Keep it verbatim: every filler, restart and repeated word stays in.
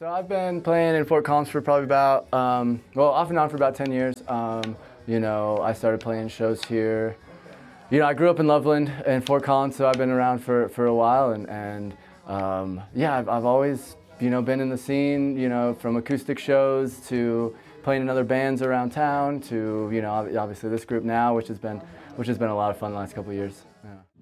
So I've been playing in Fort Collins for probably about, um, well, off and on for about ten years. Um, you know, I started playing shows here. You know, I grew up in Loveland and Fort Collins, so I've been around for, for a while. And, and um, yeah, I've, I've always, you know, been in the scene, you know, from acoustic shows to playing in other bands around town to, you know, obviously this group now, which has been, which has been a lot of fun the last couple of years. Yeah.